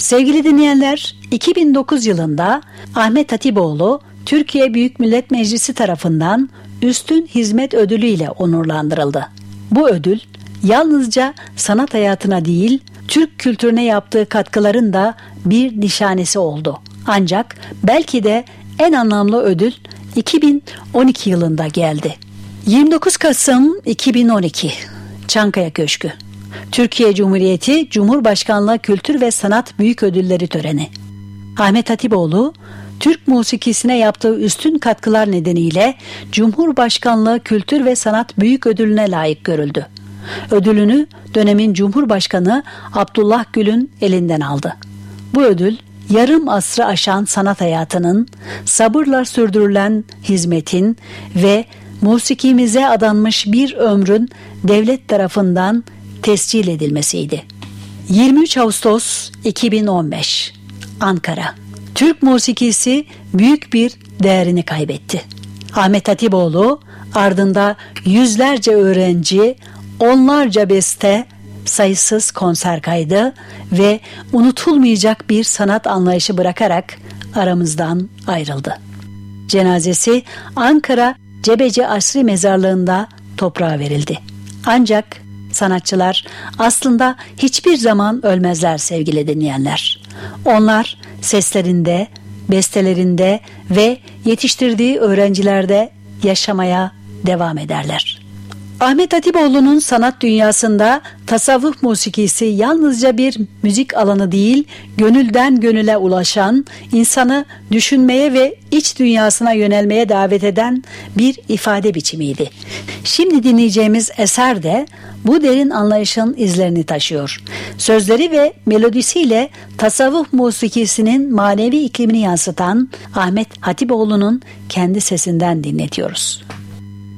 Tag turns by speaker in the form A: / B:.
A: Sevgili dinleyenler, 2009 yılında Ahmet Hatipoğlu Türkiye Büyük Millet Meclisi tarafından Üstün Hizmet Ödülü ile onurlandırıldı. Bu ödül yalnızca sanat hayatına değil, Türk kültürüne yaptığı katkıların da bir nişanesi oldu. Ancak belki de en anlamlı ödül 2012 yılında geldi. 29 Kasım 2012 Çankaya Köşkü. Türkiye Cumhuriyeti Cumhurbaşkanlığı Kültür ve Sanat Büyük Ödülleri töreni. Ahmet Hatipoğlu, Türk musikisine yaptığı üstün katkılar nedeniyle Cumhurbaşkanlığı Kültür ve Sanat Büyük Ödülüne layık görüldü. Ödülünü dönemin Cumhurbaşkanı Abdullah Gül'ün elinden aldı. Bu ödül, yarım asrı aşan sanat hayatının, sabırla sürdürülen hizmetin ve musikimize adanmış bir ömrün devlet tarafından tescil edilmesiydi. 23 Ağustos 2015 Ankara. Türk musikisi büyük bir değerini kaybetti. Ahmet Hatipoğlu ardında yüzlerce öğrenci, onlarca beste, sayısız konser kaydı ve unutulmayacak bir sanat anlayışı bırakarak aramızdan ayrıldı. Cenazesi Ankara Cebeci Asri Mezarlığı'nda toprağa verildi. Ancak sanatçılar aslında hiçbir zaman ölmezler sevgili dinleyenler. Onlar seslerinde, bestelerinde ve yetiştirdiği öğrencilerde yaşamaya devam ederler. Ahmet Hatipoğlu'nun sanat dünyasında tasavvuf musikisi yalnızca bir müzik alanı değil, gönülden gönüle ulaşan, insanı düşünmeye ve iç dünyasına yönelmeye davet eden bir ifade biçimiydi. Şimdi dinleyeceğimiz eser de bu derin anlayışın izlerini taşıyor. Sözleri ve melodisiyle tasavvuf musikisinin manevi iklimini yansıtan Ahmet Hatipoğlu'nun kendi sesinden dinletiyoruz.